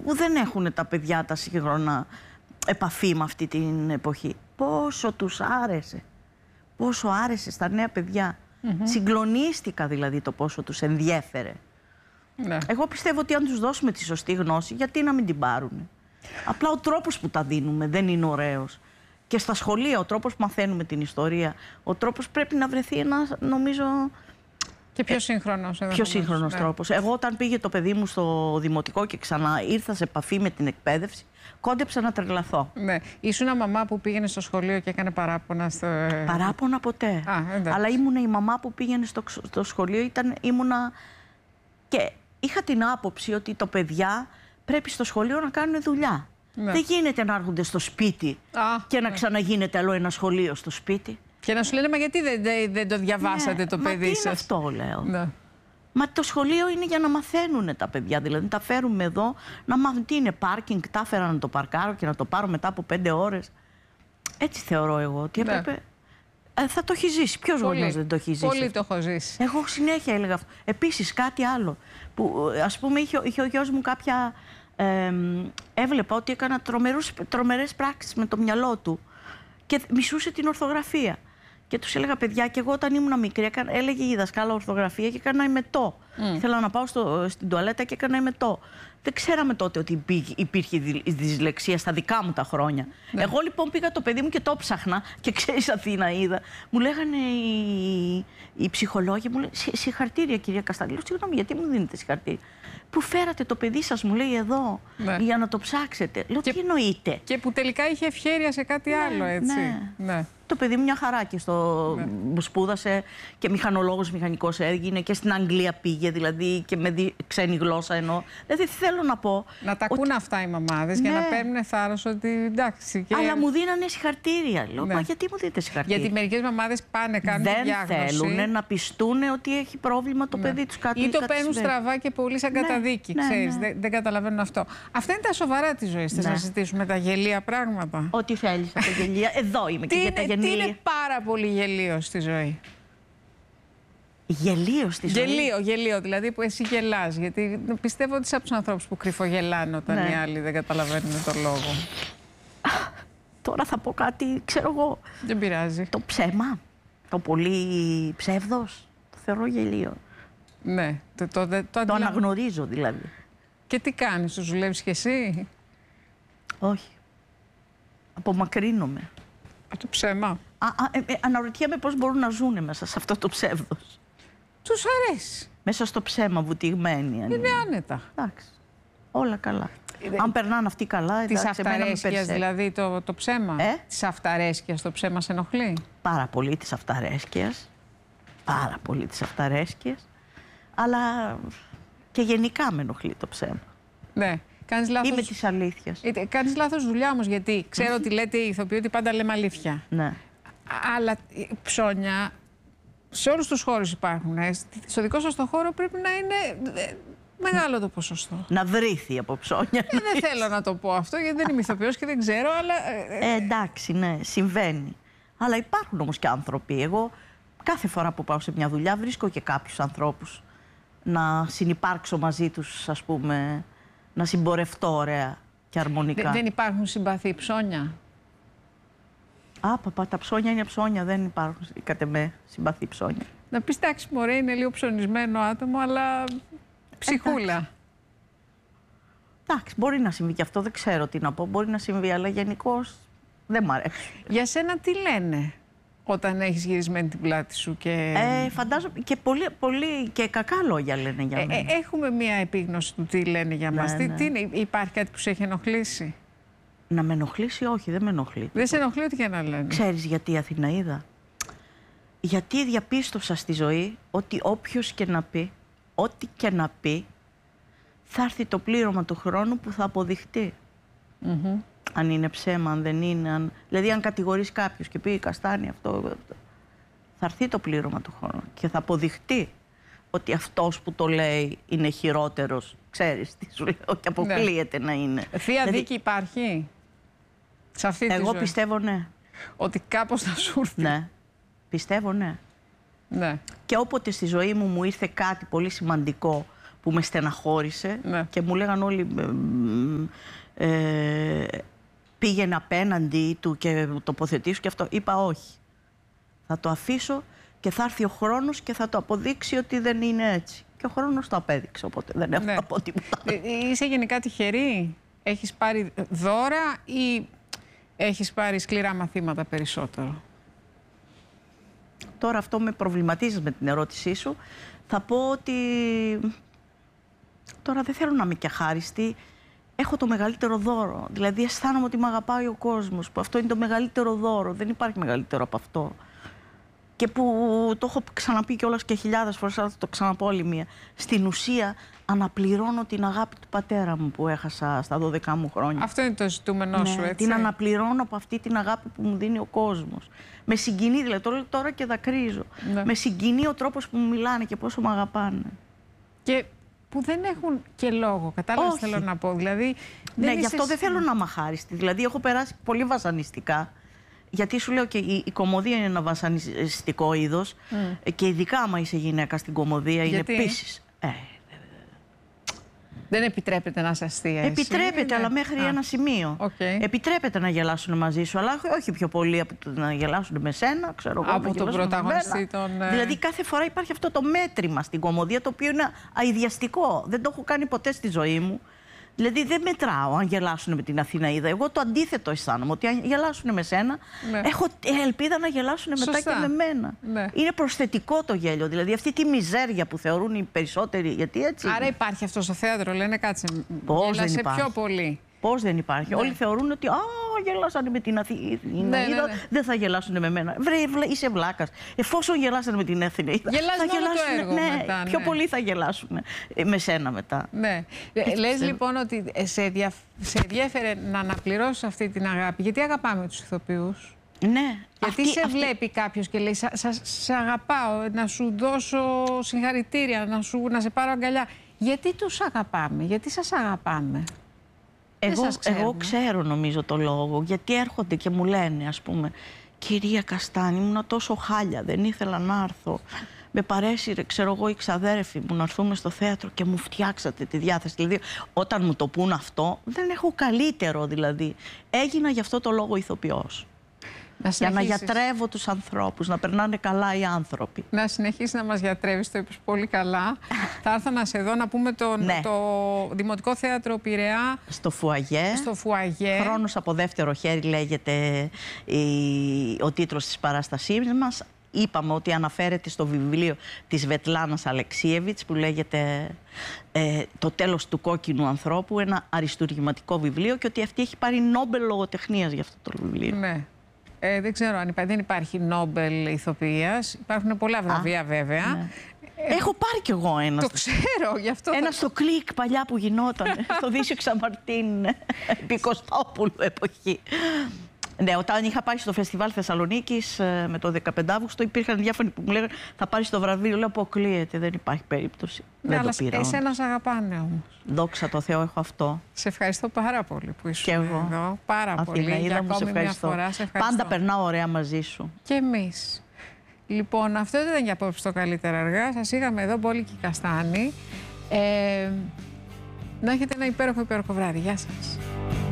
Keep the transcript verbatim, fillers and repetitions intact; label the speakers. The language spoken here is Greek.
Speaker 1: που δεν έχουν τα παιδιά τα σύγχρονα επαφή με αυτή την εποχή. Πόσο τους άρεσε. Πόσο άρεσε στα νέα παιδιά. Mm-hmm. Συγκλονίστηκα δηλαδή το πόσο τους ενδιέφερε. Ναι. Εγώ πιστεύω ότι αν τους δώσουμε τη σωστή γνώση, γιατί να μην την πάρουν. Απλά ο τρόπος που τα δίνουμε δεν είναι ωραίος. Και στα σχολεία ο τρόπος που μαθαίνουμε την ιστορία, ο τρόπος πρέπει να βρεθεί ένα, νομίζω...
Speaker 2: Και πιο σύγχρονος.
Speaker 1: Πιο σύγχρονος ναι. τρόπος. Εγώ όταν πήγε το παιδί μου στο δημοτικό και ξανά ήρθα σε επαφή με την εκπαίδευση, κόντεψα να τρελαθώ.
Speaker 2: Ναι. Ήσουν μαμά που πήγαινε στο σχολείο και έκανε παράπονα στο...
Speaker 1: Παράπονα ποτέ. Α, αλλά ήμουνα η μαμά που πήγαινε στο, στο σχολείο, ήταν, ήμουνα... Και είχα την άποψη ότι τα παιδιά πρέπει στο σχολείο να κάνουν δουλειά. Ναι. Δεν γίνεται να έρχονται στο σπίτι Α, και να ναι. ξαναγίνεται άλλο ένα σχολείο στο σπίτι.
Speaker 2: Και να σου λένε, μα γιατί δεν, δεν, δεν το διαβάσατε ναι, το παιδί σας.
Speaker 1: Μα αυτό λέω. Ναι. Μα το σχολείο είναι για να μαθαίνουν τα παιδιά. Δηλαδή τα φέρουμε εδώ να μάθουν τι είναι πάρκινγκ, τα έφερα να το παρκάρω και να το πάρω μετά από πέντε ώρες. Έτσι θεωρώ εγώ ότι
Speaker 2: ναι.
Speaker 1: έπρεπε... Ε, θα το έχει ζήσει. Ποιος γονιός δεν το έχει ζήσει.
Speaker 2: Πολύ
Speaker 1: αυτό.
Speaker 2: το έχω ζήσει.
Speaker 1: Εγώ συνέχεια έλεγα αυτό. Επίσης κάτι άλλο. Που, ας πούμε είχε, είχε ο γιος μου κάποια... Ε, έβλεπα ότι έκανα τρομερούς, τρομερές πράξεις με το μυαλό του και μισούσε την ορθογραφία. Και τους έλεγα, παιδιά, και εγώ όταν ήμουν μικρή, έκανα, έλεγε η δασκάλα ορθογραφία και έκανα ημετό. Mm. Ήθελα να πάω στο, στην τουαλέτα και έκανα ημετό. Δεν ξέραμε τότε ότι υπήρχε, υπήρχε η δυσλεξία στα δικά μου τα χρόνια. Ναι. Εγώ λοιπόν πήγα το παιδί μου και το ψάχνα και ξέρεις Αθήνα είδα. Μου λέγανε οι, οι ψυχολόγοι, μου λένε, συγχαρτήρια κυρία Καστανή. Λέω, συγγνώμη, γιατί μου δίνετε συγχαρτήρια. Που φέρατε το παιδί σας, μου λέει, εδώ, ναι. για να το ψάξετε. Λέω, και, τι εννοείτε.
Speaker 2: Και που τελικά είχε ευχέρεια σε κάτι ναι, άλλο, έτσι.
Speaker 1: Ναι.
Speaker 2: Ναι.
Speaker 1: Το παιδί μου μια χαρά και στο... ναι. σπούδασε και μηχανολόγος μηχανικός έγινε και στην Αγγλία πήγε, δηλαδή και με δι... ξένη γλώσσα εννοώ. Δηλαδή θέλω να πω...
Speaker 2: Να τα ακούν ότι... αυτά οι μαμάδες ναι. για να παίρνουν θάρρος ότι εντάξει. Και...
Speaker 1: Αλλά μου δίνανε συγχαρτήρια. Λέω, ναι. μα γιατί μου δίνετε συγχαρτήρια.
Speaker 2: Γιατί μερικές μαμάδες πάνε, κάνουν
Speaker 1: δεν
Speaker 2: διάγνωση.
Speaker 1: Δεν θέλουν να πιστούν ότι έχει πρόβλημα το ναι. παιδί τους κάτι.
Speaker 2: Ή το παίρνουν στραβά και πολύ σαν ναι. καταδίκη, ναι. ξέρεις. Ναι. Δεν, δεν καταλαβαίνουν αυτό. Αυτά είναι τα σοβαρά της ζωής. Θες ναι. να συζητήσουμε τα γελία πράγματα.
Speaker 1: Ό,τι θέλεις από τα γελία. Εδώ είμαι και για τα γελία.
Speaker 2: Τι είναι πάρα πολύ γελίο στη ζωή.
Speaker 1: Γελίο στη ζωή.
Speaker 2: Γελίο, γελίο, δηλαδή που εσύ γελάς. Γιατί πιστεύω ότι είσαι από τους ανθρώπους που κρυφογελάνε όταν ναι. οι άλλοι δεν καταλαβαίνουν τον λόγο.
Speaker 1: Τώρα θα πω κάτι, ξέρω εγώ.
Speaker 2: Δεν πειράζει.
Speaker 1: Το ψέμα, το πολύ ψεύδος, το θεωρώ γελίο.
Speaker 2: Ναι, το, το, το, το,
Speaker 1: το αναγνωρίζω δηλαδή.
Speaker 2: Και τι κάνεις, το δουλεύεις κι εσύ?
Speaker 1: Όχι. Απομακρύνομαι.
Speaker 2: Από το ψέμα.
Speaker 1: Α, α, ε, ε, αναρωτιέμαι πώς μπορούν να ζουν μέσα σε αυτό το ψεύδος.
Speaker 2: Τους αρέσει.
Speaker 1: Μέσα στο ψέμα βουτυγμένοι.
Speaker 2: Είναι, είναι άνετα.
Speaker 1: Εντάξει. Όλα καλά. Ε, αν περνάνε αυτοί καλά, εντάξει.
Speaker 2: Της αυταρέσκειας δηλαδή το, το ψέμα.
Speaker 1: Ε?
Speaker 2: Της αυταρέσκειας το ψέμα σε ενοχλεί?
Speaker 1: Πάρα πολύ της αυταρέσκειας. Πάρα πολύ της αυταρέσκειας. Αλλά και γενικά με ενοχλεί το ψέμα.
Speaker 2: Ναι. Κάνεις λάθος...
Speaker 1: Είμαι της αλήθειας.
Speaker 2: Κάνεις λάθος δουλειά όμως, γιατί ξέρω ότι λέτε οι ηθοποιοί ότι πάντα λέμε αλήθεια.
Speaker 1: Ναι.
Speaker 2: Αλλά ψώνια σε όλους τους χώρους υπάρχουν. Στο δικό σας το χώρο πρέπει να είναι μεγάλο το ποσοστό.
Speaker 1: Να βρήθει από ψώνια.
Speaker 2: Ε, δεν θέλω να το πω αυτό, γιατί δεν είμαι ηθοποιός και δεν ξέρω, αλλά...
Speaker 1: Ε, εντάξει, ναι, συμβαίνει. Αλλά υπάρχουν όμως και άνθρωποι. Εγώ κάθε φορά που πάω σε μια δουλειά βρίσκω και κάποιους ανθρώπους να συνυπάρξω μαζί τους, ας πούμε... να συμπορευτώ ωραία και αρμονικά.
Speaker 2: Δεν υπάρχουν συμπαθή ψώνια?
Speaker 1: Α, παπά, τα ψώνια είναι ψώνια, δεν υπάρχουν κατ' εμέ συμπαθή ψώνια.
Speaker 2: Να πεις, εντάξει, μωρέ, είναι λίγο ψωνισμένο άτομο, αλλά ψυχούλα.
Speaker 1: Εντάξει. εντάξει, μπορεί να συμβεί και αυτό, δεν ξέρω τι να πω, μπορεί να συμβεί, αλλά γενικώς δεν μ' αρέσει.
Speaker 2: Για σένα τι λένε όταν έχεις γυρισμένη την πλάτη σου και...
Speaker 1: Ε, φαντάζομαι και πολύ, πολύ και κακά λόγια λένε για μένα.
Speaker 2: Ε, ε, έχουμε μία επίγνωση του τι λένε για μας.
Speaker 1: Ναι, ναι.
Speaker 2: Τι, τι είναι, υπάρχει κάτι που σε έχει ενοχλήσει?
Speaker 1: Να με ενοχλήσει, όχι, δεν με ενοχλεί.
Speaker 2: Δεν σε ενοχλεί ό,τι και να λένε.
Speaker 1: Ξέρεις γιατί, Αθηναίδα? Γιατί διαπίστωσα στη ζωή ότι όποιος και να πει, ό,τι και να πει, θα έρθει το πλήρωμα του χρόνου που θα αποδειχτεί.
Speaker 2: Mm-hmm.
Speaker 1: Αν είναι ψέμα, αν δεν είναι. Αν... Δηλαδή, αν κατηγορείς κάποιος και πει Καστάνη αυτό, αυτό, θα έρθει το πλήρωμα του χρόνου και θα αποδειχτεί ότι αυτός που το λέει είναι χειρότερος. Ξέρεις τι σου λέω, και αποκλείεται ναι. να είναι.
Speaker 2: Θεία δηλαδή... δίκη υπάρχει σε αυτή τη
Speaker 1: Εγώ
Speaker 2: ζωή?
Speaker 1: πιστεύω ναι.
Speaker 2: Ότι κάπως θα σου έρθει.
Speaker 1: Ναι. Πιστεύω ναι.
Speaker 2: ναι.
Speaker 1: Και όποτε στη ζωή μου μου ήρθε κάτι πολύ σημαντικό που με στεναχώρησε
Speaker 2: Ναι.
Speaker 1: και μου λέγαν όλοι ε, πήγαινε απέναντι του και τοποθετήσου και αυτό. Είπα όχι. Θα το αφήσω και θα έρθει ο χρόνος και θα το αποδείξει ότι δεν είναι έτσι. Και ο χρόνος το απέδειξε, οπότε δεν έχω
Speaker 2: Ναι.
Speaker 1: να πω τίποτα.
Speaker 2: Ε, Είσαι γενικά τυχερή? Έχεις πάρει δώρα ή έχεις πάρει σκληρά μαθήματα περισσότερο?
Speaker 1: Τώρα αυτό με προβληματίζει με την ερώτησή σου. Θα πω ότι τώρα δεν θέλω να είμαι και αχάριστη. Έχω το μεγαλύτερο δώρο. Δηλαδή αισθάνομαι ότι με αγαπάει ο κόσμος, που αυτό είναι το μεγαλύτερο δώρο. Δεν υπάρχει μεγαλύτερο από αυτό. Και που το έχω ξαναπεί κιόλας και χιλιάδες φορές, αλλά θα το ξαναπώ άλλη μία. Στην ουσία αναπληρώνω την αγάπη του πατέρα μου που έχασα στα δώδεκα μου χρόνια.
Speaker 2: Αυτό είναι το ζητούμενό σου,
Speaker 1: Ναι,
Speaker 2: έτσι?
Speaker 1: την αναπληρώνω από αυτή την αγάπη που μου δίνει ο κόσμος. Με συγκινεί, δηλαδή το λέω τώρα και δακρύζω.
Speaker 2: Ναι.
Speaker 1: Με συγκινεί ο τρόπος που μου μιλάνε και πόσο με αγαπάνε.
Speaker 2: Και που δεν έχουν και λόγο, κατάλαβες
Speaker 1: Όχι.
Speaker 2: θέλω να πω. Δηλαδή,
Speaker 1: Ναι,
Speaker 2: δεν
Speaker 1: γι' αυτό
Speaker 2: είσαι-
Speaker 1: δεν θέλω να είμαι αχάριστη. Δηλαδή έχω περάσει πολύ βασανιστικά. Γιατί σου λέω και η, η κωμωδία είναι ένα βασανιστικό είδος.
Speaker 2: Mm.
Speaker 1: Και ειδικά άμα είσαι γυναίκα στην κωμωδία
Speaker 2: Γιατί?
Speaker 1: είναι επίσης. Ε,
Speaker 2: Δεν επιτρέπεται να είσαι αστεία. εσύ,
Speaker 1: επιτρέπεται,
Speaker 2: είναι?
Speaker 1: αλλά μέχρι
Speaker 2: Α,
Speaker 1: ένα σημείο.
Speaker 2: οκ.
Speaker 1: Επιτρέπεται να γελάσουν μαζί σου, αλλά όχι πιο πολύ από το να γελάσουν με σένα, ξέρω εγώ.
Speaker 2: Από
Speaker 1: να
Speaker 2: τον
Speaker 1: γελάσουν με
Speaker 2: πρωταγωνιστή
Speaker 1: μένα.
Speaker 2: των, ε,
Speaker 1: Δηλαδή κάθε φορά υπάρχει αυτό το μέτρημα στην κωμωδία, το οποίο είναι αηδιαστικό. Δεν το έχω κάνει ποτέ στη ζωή μου. Δηλαδή δεν μετράω αν γελάσουν με την Αθηναίδα. Εγώ το αντίθετο αισθάνομαι, ότι αν γελάσουν με σένα,
Speaker 2: Ναι.
Speaker 1: έχω ελπίδα να γελάσουν μετά
Speaker 2: Σωστά.
Speaker 1: και με μένα.
Speaker 2: Ναι.
Speaker 1: Είναι προσθετικό το γέλιο, δηλαδή αυτή τη μιζέρια που θεωρούν οι περισσότεροι, γιατί έτσι
Speaker 2: Άρα
Speaker 1: είναι.
Speaker 2: υπάρχει αυτό στο θέατρο, λένε κάτσε.
Speaker 1: Πώς δεν
Speaker 2: γέλασε
Speaker 1: υπάρχει.
Speaker 2: πιο πολύ.
Speaker 1: Πώς δεν υπάρχει.
Speaker 2: Ναι.
Speaker 1: Όλοι θεωρούν ότι α, γελάσανε με την Αθηναίδα,
Speaker 2: ναι, ναι.
Speaker 1: δεν θα γελάσουν με μένα. Βρε, βλέ, είσαι βλάκας. Εφόσον γελάσανε με την Αθηναίδα,
Speaker 2: Γελάς
Speaker 1: θα
Speaker 2: μόνο το
Speaker 1: γελάσουν.
Speaker 2: έργο
Speaker 1: Ναι,
Speaker 2: μετά,
Speaker 1: πιο
Speaker 2: ναι.
Speaker 1: πολύ θα γελάσουν με σένα μετά.
Speaker 2: Ναι. Ε,
Speaker 1: Έτσι
Speaker 2: Λες
Speaker 1: πιστεύω.
Speaker 2: λοιπόν ότι σε, δια... σε ενδιέφερε να αναπληρώσεις αυτή την αγάπη. Γιατί αγαπάμε τους ηθοποιούς?
Speaker 1: Ναι.
Speaker 2: Γιατί
Speaker 1: αυτή-
Speaker 2: σε
Speaker 1: αυτή-
Speaker 2: βλέπει κάποιος και λέει «Σα- σας- σε αγαπάω, να σου δώσω συγχαρητήρια, να, σου, να σε πάρω αγκαλιά». Γιατί τους αγαπάμε, γιατί σας αγαπάμε? Δεν
Speaker 1: Εγώ,
Speaker 2: σας ξέρουμε.
Speaker 1: εγώ ξέρω νομίζω το λόγο, γιατί έρχονται και μου λένε, ας πούμε, «Κυρία Καστάνη, ήμουνα τόσο χάλια, δεν ήθελα να έρθω. Με παρέσυρε, ξέρω εγώ, η ξαδέρφη μου να έρθουμε στο θέατρο και μου φτιάξατε τη διάθεση». Δηλαδή, όταν μου το πούν αυτό, δεν έχω καλύτερο δηλαδή. Έγινα γι' αυτό το λόγο ηθοποιός.
Speaker 2: Να
Speaker 1: Για να
Speaker 2: συνεχίσεις-
Speaker 1: γιατρεύω τους ανθρώπους, να περνάνε καλά οι άνθρωποι.
Speaker 2: Να συνεχίσει να μας γιατρεύεις, το είπες πολύ καλά. Θα έρθω να σε δω να πούμε το,
Speaker 1: Ναι.
Speaker 2: το Δημοτικό Θέατρο Πειραιά
Speaker 1: Στο Φουαγέ.
Speaker 2: στο Φουαγέ.
Speaker 1: Χρόνος από δεύτερο χέρι λέγεται η, ο τίτλος της παράστασής μας. Είπαμε ότι αναφέρεται στο βιβλίο της Βετλάνας Αλεξίεβιτς που λέγεται ε, «Το τέλος του κόκκινου ανθρώπου», ένα αριστουργηματικό βιβλίο, και ότι αυτή έχει πάρει Νόμπελ λογοτεχνίας για αυτό το βιβλίο.
Speaker 2: Ναι. Ε, δεν ξέρω αν υπάρχει, δεν υπάρχει Νόμπελ ηθοποιίας. Υπάρχουν πολλά βραβεία βέβαια.
Speaker 1: Ναι. Έχω πάρει κι εγώ ένα.
Speaker 2: Το
Speaker 1: στο-
Speaker 2: ξέρω, γι' αυτό.
Speaker 1: Ένα
Speaker 2: θα-
Speaker 1: στο Κλικ παλιά που γινόταν, στο Δύσιο Ξαμαρτίν, επί Κωστόπουλου εποχή. Ναι, όταν είχα πάει στο φεστιβάλ Θεσσαλονίκης ε, με το δεκαπέντε Αυγούστου, υπήρχαν διάφοροι που μου λέγανε «Θα πάρεις το βραβείο». Λέω «Αποκλείεται, δεν υπάρχει περίπτωση».
Speaker 2: Ναι,
Speaker 1: δεν
Speaker 2: αλλά
Speaker 1: το πήρα. όμως.
Speaker 2: εσένα σ' αγαπάνε όμως.
Speaker 1: Δόξα τω Θεώ, έχω αυτό.
Speaker 2: Σε ευχαριστώ πάρα πολύ που ήσουν
Speaker 1: Κι εγώ.
Speaker 2: εδώ. Πάρα πολύ. Για
Speaker 1: Αθηναίδα μου, σε
Speaker 2: ακόμη μια
Speaker 1: ευχαριστώ.
Speaker 2: φορά. Σε ευχαριστώ.
Speaker 1: Πάντα περνάω ωραία μαζί σου.
Speaker 2: Και εμείς. Λοιπόν, αυτό ήταν για απόψε το Καλύτερα Αργά. Σας είχαμε εδώ, Μπόλικη Καστάνη. Ε, να έχετε ένα υπέροχο υπέροχο βράδυ. Γεια σας.